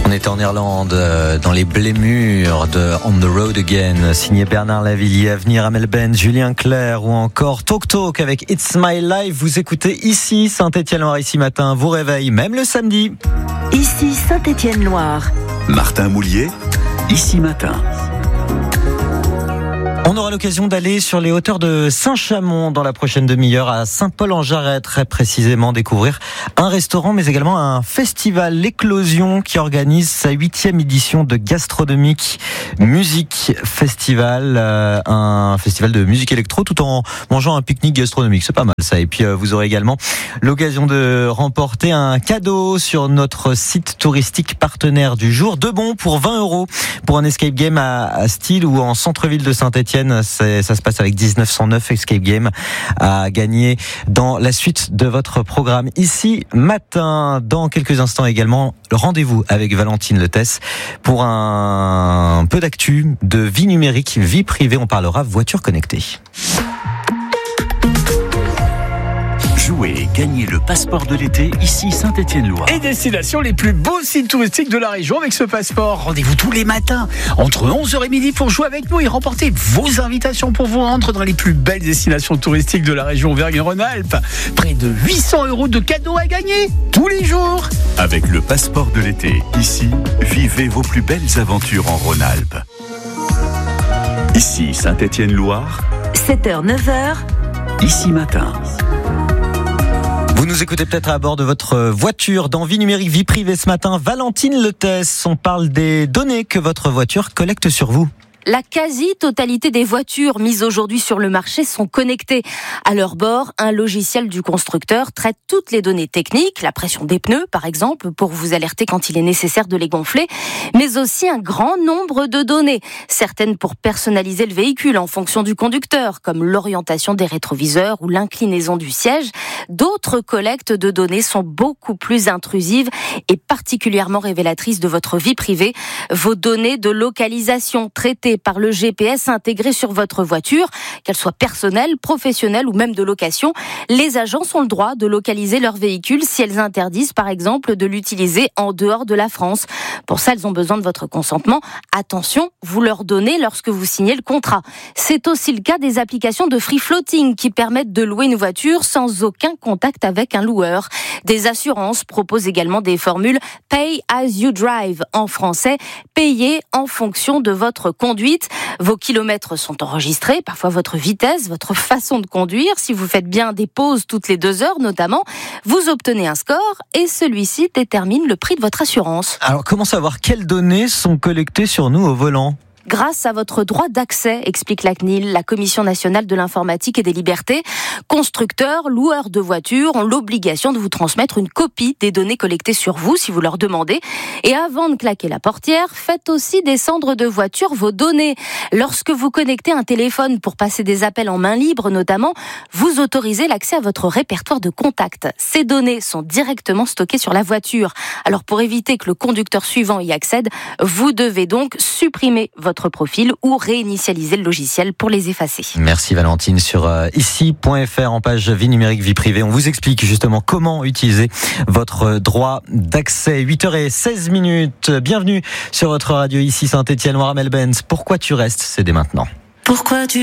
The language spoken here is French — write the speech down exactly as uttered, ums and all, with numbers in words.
On était en Irlande, euh, dans les Blémures de On the Road Again, signé Bernard Lavilliers, Avenir, Amel Ben, Julien Clerc ou encore Talk Talk avec It's My Life. Vous écoutez ici Saint-Étienne-Loire, ici matin, vous réveille même le samedi. Ici Saint-Étienne-Loire. Martin Moulier, ici matin. On aura l'occasion d'aller sur les hauteurs de Saint-Chamond dans la prochaine demi-heure, à Saint-Paul-en-Jarret très précisément, découvrir un restaurant mais également un festival, l'Éclosion, qui organise sa huitième édition de Gastronomique Musique Festival, euh, un festival de musique électro tout en mangeant un pique-nique gastronomique, c'est pas mal ça. Et puis euh, vous aurez également l'occasion de remporter un cadeau sur notre site touristique partenaire du jour, deux bons pour vingt euros pour un escape game à, à Style ou en centre-ville de Saint-Étienne. C'est, ça se passe avec dix-neuf cent neuf Escape Game à gagner dans la suite de votre programme ici matin. Dans quelques instants également, le rendez-vous avec Valentine Letesse pour un peu d'actu de vie numérique, vie privée. On parlera voiture connectée. Jouez et gagnez le passeport de l'été, ici Saint-Étienne-Loire. Et destination les plus beaux sites touristiques de la région avec ce passeport. Rendez-vous tous les matins entre onze heures et midi pour jouer avec nous et remporter vos invitations pour vous rendre dans les plus belles destinations touristiques de la région Auvergne-Rhône-Alpes. Près de huit cents euros de cadeaux à gagner tous les jours. Avec le passeport de l'été, ici, vivez vos plus belles aventures en Rhône-Alpes. Ici Saint-Étienne-Loire. sept heures neuf heures. Ici matin. Vous nous écoutez peut-être à bord de votre voiture dans Vie numérique, vie privée ce matin. Valentine Letesse, on parle des données que votre voiture collecte sur vous. La quasi-totalité des voitures mises aujourd'hui sur le marché sont connectées. À leur bord, un logiciel du constructeur traite toutes les données techniques, la pression des pneus par exemple, pour vous alerter quand il est nécessaire de les gonfler, mais aussi un grand nombre de données, certaines pour personnaliser le véhicule en fonction du conducteur, comme l'orientation des rétroviseurs ou l'inclinaison du siège. D'autres collectes de données sont beaucoup plus intrusives et particulièrement révélatrices de votre vie privée. Vos données de localisation traitées par le G P S intégré sur votre voiture, qu'elle soit personnelle, professionnelle ou même de location. Les agences ont le droit de localiser leur véhicule si elles interdisent par exemple de l'utiliser en dehors de la France. Pour ça, elles ont besoin de votre consentement. Attention, vous leur donnez lorsque vous signez le contrat. C'est aussi le cas des applications de free floating qui permettent de louer une voiture sans aucun contact avec un loueur. Des assurances proposent également des formules Pay as you drive, en français, payer en fonction de votre conduite. Vos kilomètres sont enregistrés, parfois votre vitesse, votre façon de conduire. Si vous faites bien des pauses toutes les deux heures notamment, vous obtenez un score et celui-ci détermine le prix de votre assurance. Alors comment savoir quelles données sont collectées sur nous au volant ? Grâce à votre droit d'accès, explique la C N I L, la Commission nationale de l'informatique et des libertés. Constructeurs, loueurs de voitures ont l'obligation de vous transmettre une copie des données collectées sur vous si vous leur demandez. Et avant de claquer la portière, faites aussi descendre de voiture vos données. Lorsque vous connectez un téléphone pour passer des appels en main libre notamment, vous autorisez l'accès à votre répertoire de contacts. Ces données sont directement stockées sur la voiture. Alors pour éviter que le conducteur suivant y accède, vous devez donc supprimer votre profil ou réinitialiser le logiciel pour les effacer. Merci Valentine. Sur euh, ici point f r en page vie numérique, vie privée, on vous explique justement comment utiliser votre droit d'accès. huit heures seize minutes. Bienvenue sur votre radio ici Saint-Étienne-Loire, Amel Ben. Pourquoi tu restes ? C'est dès maintenant. Pourquoi tu